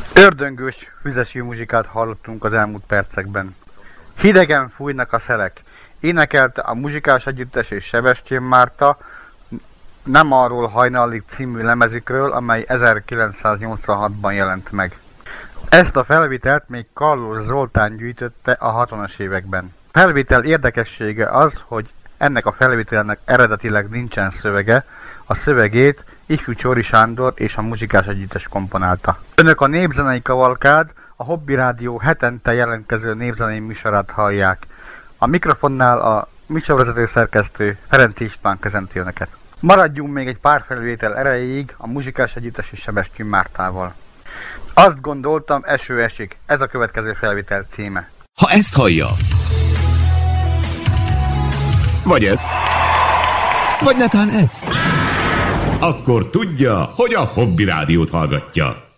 Ördöngős, füzesi muzsikát hallottunk az elmúlt percekben. Hidegen fújnak a szelek. Énekelte a muzsikás együttes és Sebestyén Márta Nem arról hajnalig című lemezükről, amely 1986-ban jelent meg. Ezt a felvételt még Kallos Zoltán gyűjtötte a 60-as években. A felvétel érdekessége az, hogy ennek a felvételnek eredetileg nincsen szövege, a szövegét Ifjú Csóri Sándor és a muzsikás együttes komponálta. Önök a Népzenei Kavalkád, a Hobby Rádió hetente jelentkező népzenei műsorát hallják. A mikrofonnál a műsorvezető szerkesztő Ferenc István köszönti Önöket. Maradjunk még egy pár felvétel erejéig a muzsikás együttes és Sebestyén Mártával. Azt gondoltam, eső esik. Ez a következő felvétel címe. Ha ezt hallja, vagy ezt, vagy netán ezt, akkor tudja, hogy a Hobby Rádiót hallgatja.